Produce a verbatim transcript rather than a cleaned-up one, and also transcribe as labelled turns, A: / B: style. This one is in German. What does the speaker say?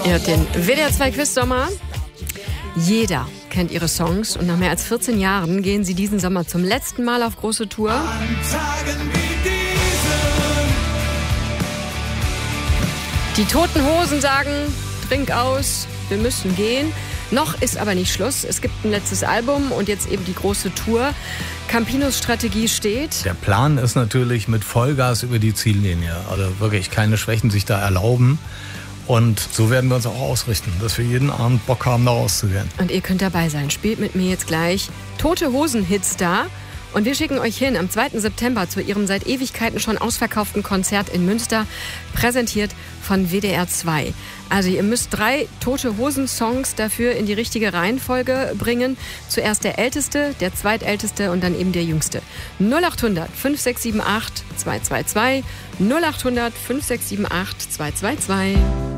A: Ihr hört den W D R zwei Quiz-Sommer. Jeder kennt ihre Songs und nach mehr als vierzehn Jahren gehen sie diesen Sommer zum letzten Mal auf große Tour.
B: An Tagen wie diesen.
A: Die Toten Hosen sagen, trink aus, wir müssen gehen. Noch ist aber nicht Schluss. Es gibt ein letztes Album und jetzt eben die große Tour. Campinos Strategie steht.
C: Der Plan ist natürlich mit Vollgas über die Ziellinie. Also wirklich keine Schwächen sich da erlauben. Und so werden wir uns auch ausrichten, dass wir jeden Abend Bock haben, da rauszugehen.
A: Und ihr könnt dabei sein. Spielt mit mir jetzt gleich Tote Hosen-Hits da. Und wir schicken euch hin am zweiten September zu ihrem seit Ewigkeiten schon ausverkauften Konzert in Münster, präsentiert von W D R zwei. Also ihr müsst drei Tote Hosen-Songs dafür in die richtige Reihenfolge bringen. Zuerst der älteste, der zweitälteste und dann eben der jüngste. null acht hundert fünf sechs sieben acht zwei zwei zwei, null acht hundert fünf sechs sieben acht zwei zwei zwei.